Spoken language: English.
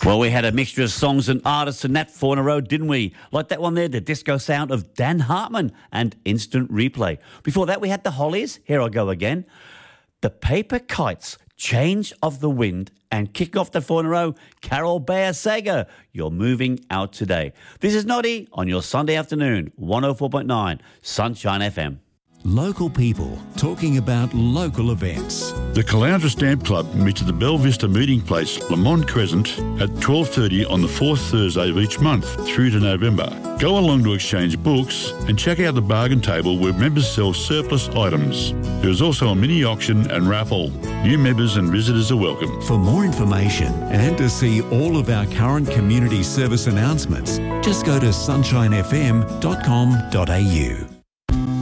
Well, we had a mixture of songs and artists in that 4 in a row, didn't we? Like that one there, the disco sound of Dan Hartman and Instant Replay. Before that, we had the Hollies, Here I Go Again, the Paper Kites, Change of the Wind, and kicking off the 4 in a row, Carol Bayer-Sager, You're Moving Out Today. This is Noddy on your Sunday afternoon, 104.9 Sunshine FM. Local people talking about local events. The Caloundra Stamp Club meets at the Belle Vista Meeting Place, Lamont Crescent, at 12:30 on the fourth Thursday of each month through to November. Go along to exchange books and check out the bargain table where members sell surplus items. There is also a mini auction and raffle. New members and visitors are welcome. For more information and to see all of our current community service announcements, just go to sunshinefm.com.au.